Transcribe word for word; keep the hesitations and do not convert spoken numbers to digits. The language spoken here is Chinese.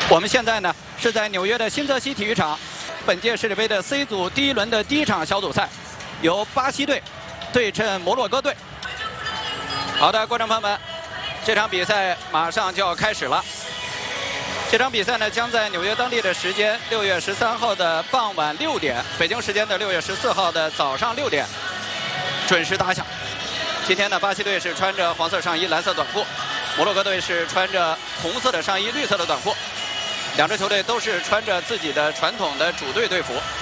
我们现在呢是在纽约的新泽西体育场，本届世界杯的 C 组第一轮的第一场小组赛，由巴西队对阵摩洛哥队。好的，观众朋友们，这场比赛马上就要开始了。这场比赛呢将在纽约当地的时间六月十三号的傍晚六点，北京时间的六月十四号的早上六点准时打响。今天呢，巴西队是穿着黄色上衣、蓝色短裤，摩洛哥队是穿着红色的上衣、绿色的短裤。两支球队都是穿着自己的传统的主队队服。